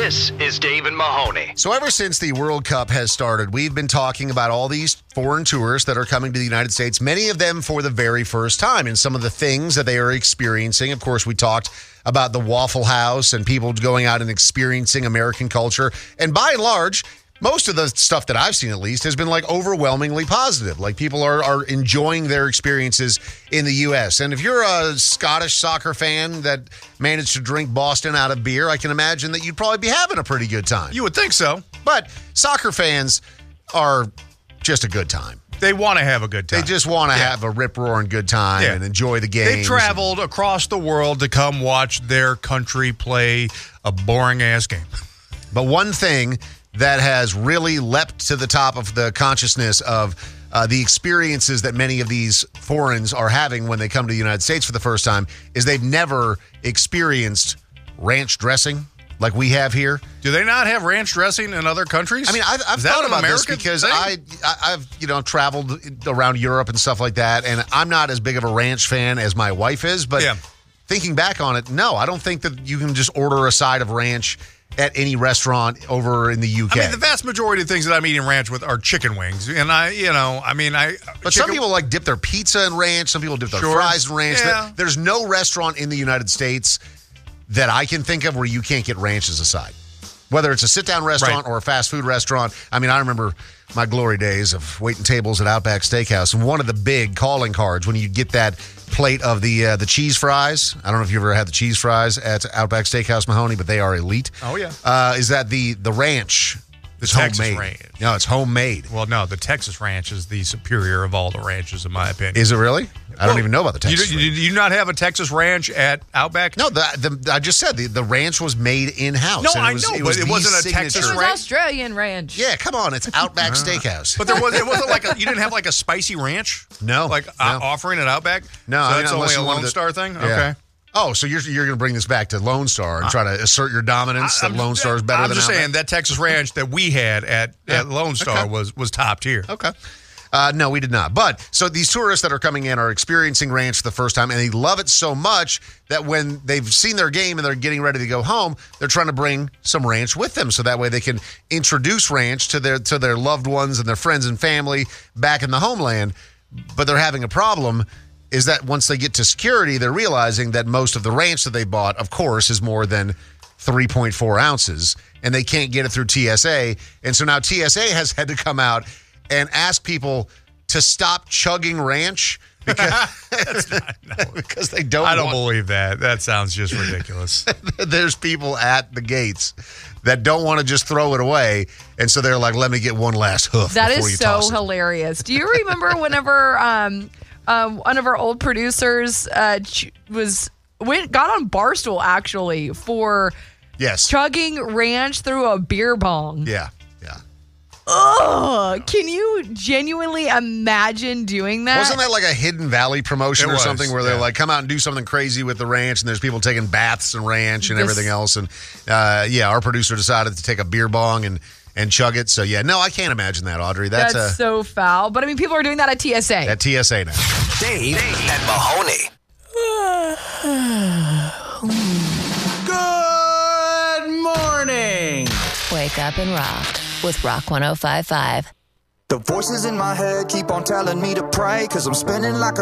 This is Dave and Mahoney. So ever since the World Cup has started, we've been talking about all these foreign tourists that are coming to the United States, many of them for the very first time, and some of the things that they are experiencing. Of course, we talked about the Waffle House and people going out and experiencing American culture. And by and large, most of the stuff that I've seen, at least, has been like overwhelmingly positive. Like people are enjoying their experiences in the U.S. And if you're a Scottish soccer fan that managed to drink Boston out of beer, I can imagine that you'd probably be having a pretty good time. You would think so. But soccer fans are just a good time. They want to have a good time. They just want to have a rip-roaring good time and enjoy the game. They've traveled across the world to come watch their country play a boring-ass game. But one thing that has really leapt to the top of the consciousness of the experiences that many of these foreigners are having when they come to the United States for the first time is they've never experienced ranch dressing like we have here. Do they not have ranch dressing in other countries? I mean, I've thought about this because I've traveled around Europe and stuff like that, and I'm not as big of a ranch fan as my wife is, but thinking back on it, no, I don't think that you can just order a side of ranch at any restaurant over in the UK. I mean, the vast majority of things that I'm eating ranch with are chicken wings. And But some people like dip their pizza in ranch. Some people dip their fries in ranch. Yeah. There's no restaurant in the United States that I can think of where you can't get ranch as a side. Whether it's a sit-down restaurant or a fast food restaurant. I mean, I remember my glory days of waiting tables at Outback Steakhouse. And one of the big calling cards when you get that plate of the cheese fries. I don't know if you've ever had the cheese fries at Outback Steakhouse, Mahoney, but they are elite. Oh, yeah. Is that the ranch? The Texas homemade. ranch. No, it's homemade. Well, no, the Texas ranch is the superior of all the ranches, in my opinion. Is it really? I don't even know about the Texas ranch. Do you not have a Texas ranch at Outback? No, I just said the ranch was made in-house. No, and I know, but it wasn't a Texas It was ranch. Australian ranch. Yeah, come on, it's Outback Steakhouse. But it wasn't like you didn't have like a spicy ranch? No. Offering at Outback? No. So I mean, that's only unless a you wanted Lone Star thing? Yeah. Okay. Oh, so you're going to bring this back to Lone Star and try to assert your dominance that Lone Star is better than I'm just Outback? saying that Texas ranch that we had at Lone Star was top tier. Okay. No, we did not. But so these tourists that are coming in are experiencing ranch for the first time, and they love it so much that when they've seen their game and they're getting ready to go home, they're trying to bring some ranch with them so that way they can introduce ranch to their loved ones and their friends and family back in the homeland. But they're having a problem is that once they get to security, they're realizing that most of the ranch that they bought, of course, is more than 3.4 ounces, and they can't get it through TSA. And so now TSA has had to come out and ask people to stop chugging ranch because, because they don't. I don't believe that. That sounds just ridiculous. There's people at the gates that don't want to just throw it away, and so they're like, "Let me get one last hoof." That before is you so toss it." hilarious. Do you remember whenever one of our old producers got on Barstool actually for chugging ranch through a beer bong? Yeah. Ugh, can you genuinely imagine doing that? Wasn't that like a Hidden Valley promotion or something where they're like, come out and do something crazy with the ranch, and there's people taking baths in ranch and everything else. And our producer decided to take a beer bong and chug it. So, no, I can't imagine that, Audrey. That's so foul. But, I mean, people are doing that at TSA. At TSA now. Dave and Mahoney. Good morning. Wake up and rock with Rock 105.5. The voices in my head keep on telling me to pray, 'cause I'm spinning like a